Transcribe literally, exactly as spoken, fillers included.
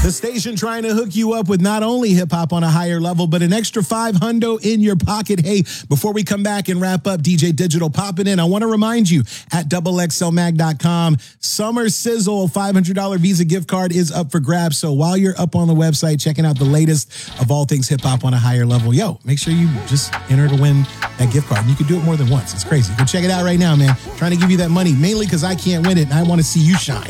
The station trying to hook you up with not only hip hop on a higher level, but an extra five hundo in your pocket. Hey, before we come back and wrap up, D J Digital popping in, I want to remind you at double X L mag dot com, Summer Sizzle five hundred dollars Visa gift card is up for grabs. So while you're up on the website checking out the latest of all things hip hop on a higher level, yo, make sure you just enter to win that gift card. And you can do it more than once. It's crazy. Go check it out right now, man. Trying to give you that money mainly because I can't win it and I want to see you shine.